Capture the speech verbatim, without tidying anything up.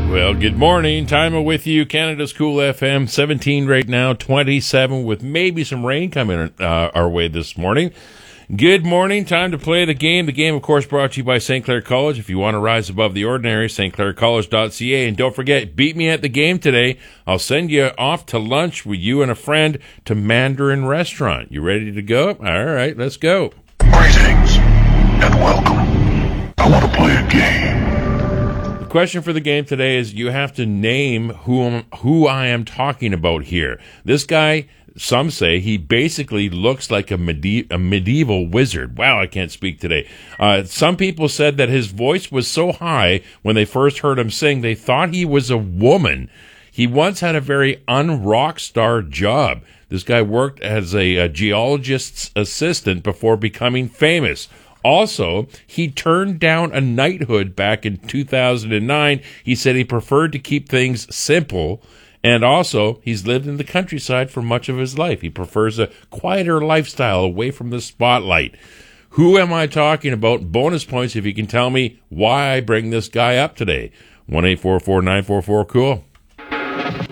Well, good morning. Time with you. Canada's Cool F M, seventeen right now, twenty-seven with maybe some rain coming uh, our way this morning. Good morning. Time to play the game. The game, of course, brought to you by Saint Clair College. If you want to rise above the ordinary, s t clair college dot c a. And don't forget, beat me at the game today. I'll send you off to lunch with you and a friend to Mandarin Restaurant. You ready to go? All right, let's go. Greetings and welcome. I want to play a game. The question for the game today is you have to name who, who I am talking about here. This guy, some say he basically looks like a, medi- a medieval wizard. Wow, I can't speak today. Uh, some people said that his voice was so high when they first heard him sing, they thought he was a woman. He once had a very un-rock star job. This guy worked as a, a geologist's assistant before becoming famous. Also, he turned down a knighthood back in two thousand nine. He said he preferred to keep things simple. And also, he's lived in the countryside for much of his life. He prefers a quieter lifestyle away from the spotlight. Who am I talking about? Bonus points if you can tell me why I bring this guy up today. one eight four four nine four four cool.